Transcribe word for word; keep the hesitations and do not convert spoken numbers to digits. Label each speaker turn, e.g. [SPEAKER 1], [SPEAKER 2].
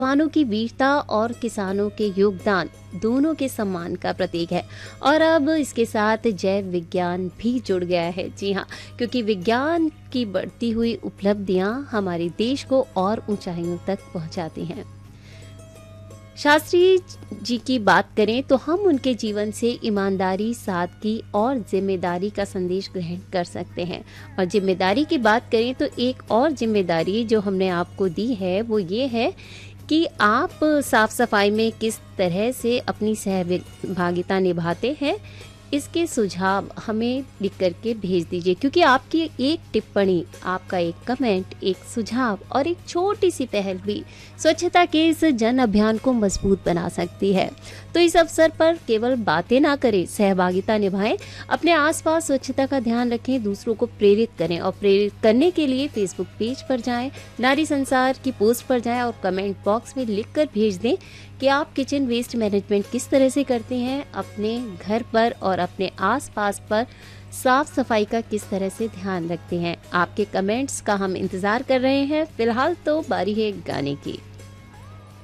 [SPEAKER 1] जवानों की वीरता और किसानों के योगदान दोनों के सम्मान का प्रतीक है। और अब इसके साथ जैव विज्ञान भी जुड़ गया है। जी हाँ, क्योंकि विज्ञान की बढ़ती हुई उपलब्धियां हमारे देश को और ऊंचाइयों तक पहुंचाती हैं। शास्त्री जी की बात करें तो हम उनके जीवन से ईमानदारी, सादगी और जिम्मेदारी का संदेश ग्रहण कर सकते हैं। और जिम्मेदारी की बात करें तो एक और जिम्मेदारी जो हमने आपको दी है वो ये है कि आप साफ सफाई में किस तरह से अपनी सहभागिता निभाते हैं, इसके सुझाव हमें लिख करके भेज दीजिए। क्योंकि आपकी एक टिप्पणी, आपका एक कमेंट, एक सुझाव और एक छोटी सी पहल भी स्वच्छता के इस जन अभियान को मजबूत बना सकती है। तो इस अवसर पर केवल बातें ना करें, सहभागिता निभाएं, अपने आसपास स्वच्छता का ध्यान रखें, दूसरों को प्रेरित करें। और प्रेरित करने के लिए फेसबुक पेज पर जाएं, नारी संसार की पोस्ट पर जाएं और कमेंट बॉक्स में लिख कर भेज दें कि आप किचन वेस्ट मैनेजमेंट किस तरह से करते हैं, अपने घर पर और अपने आसपास पर साफ सफाई का किस तरह से ध्यान रखते हैं। आपके कमेंट्स का हम इंतजार कर रहे हैं। फिलहाल तो बारी है गाने की।